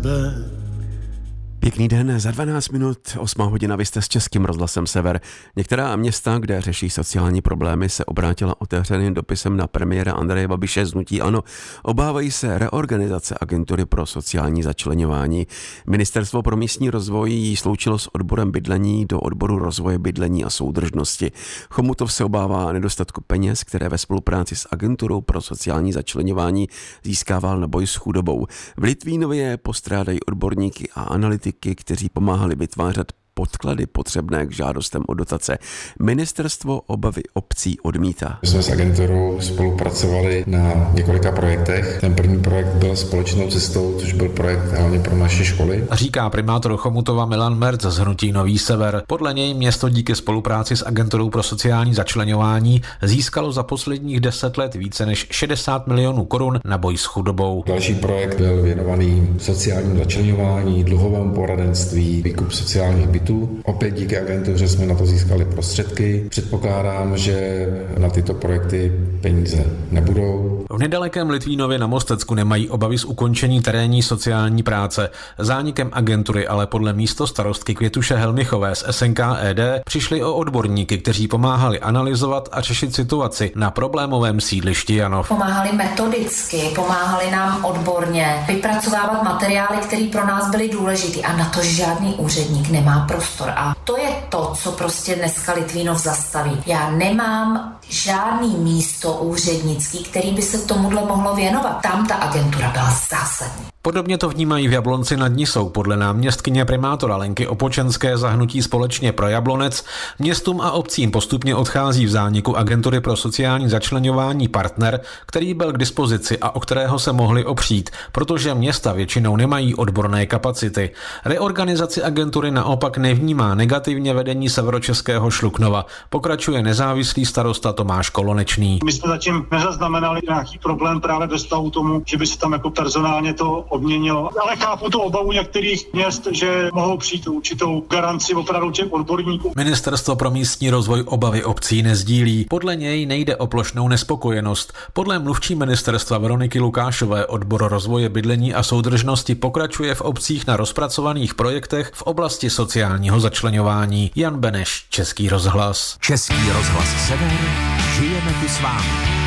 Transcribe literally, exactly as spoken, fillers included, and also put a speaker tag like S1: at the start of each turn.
S1: sebe.
S2: Pěkný den, za dvanáct minut, osmá hodina, vy jste s Českým rozhlasem Sever. Některá města, kde řeší sociální problémy, se obrátila otevřeným dopisem na premiéra Andreje Babiše z hnutí ANO. Obávají se reorganizace agentury pro sociální začleňování. Ministerstvo pro místní rozvoj ji sloučilo s odborem bydlení do odboru rozvoje bydlení a soudržnosti. Chomutov se obává nedostatku peněz, které ve spolupráci s agenturou pro sociální začleňování získával na boj s chudobou. V Litvínově postrádají odborníky a analytiky, kteří pomáhali vytvářet podklady potřebné k žádostem o dotace. Ministerstvo obavy obcí odmítá.
S3: My jsme s agenturou spolupracovali na několika projektech. Ten první projekt byl společnou cestou, což byl projekt hlavně pro naše školy.
S4: Říká primátor Chomutova Milan Merc z hnutí Nový Sever. Podle něj město díky spolupráci s agenturou pro sociální začleňování získalo za posledních deset let více než šedesát milionů korun na boj s chudobou.
S3: Další projekt byl věnovaný sociálnímu začleňování, dluhovému poradenství, výkup sociálních bytů. Opět díky agentuře jsme na to získali prostředky. Předpokládám, že na tyto projekty peníze nebudou.
S4: V nedalekém Litvínově na Mostecku nemají obavy z ukončení terénní sociální práce. Zánikem agentury ale podle místostarostky Květuše Helmichové z S N K E D přišli o odborníky, kteří pomáhali analyzovat a řešit situaci na problémovém sídlišti Janov.
S5: Pomáhali metodicky, pomáhali nám odborně vypracovávat materiály, které pro nás byly důležité, a na to žádný úředník nemá prostor. A to je to, co prostě dneska Litvínov zastaví. Já nemám žádný místo úřednický, který by se tomuhle mohlo věnovat. Tam ta agentura byla zásadní.
S4: Podobně to vnímají v Jablonci nad Nisou. Podle náměstkyně primátora Lenky Opočenské za hnutí Společně pro Jablonec městům a obcím postupně odchází v zániku agentury pro sociální začleňování partner, který byl k dispozici a o kterého se mohli opřít, protože města většinou nemají odborné kapacity. Reorganizaci agentury naopak nevnímá negativně vedení Severočeského Šluknova, pokračuje nezávislý starosta Tomáš Kolonečný.
S6: My jsme zatím nezaznamenali nějaký problém právě ve stavu tomu, že by se tam jako personálně to obměnilo. Ale chápu tu obavu některých měst, že mohou přijít určitou garanci opravdu těch odborníků.
S4: Ministerstvo pro místní rozvoj obavy obcí nezdílí. Podle něj nejde o plošnou nespokojenost. Podle mluvčí ministerstva Veroniky Lukášové odbor rozvoje bydlení a soudržnosti pokračuje v obcích na rozpracovaných projektech v oblasti sociálního začleňování. Jan Beneš, Český rozhlas.
S7: Český rozhlas Sever, žijeme tu s vámi.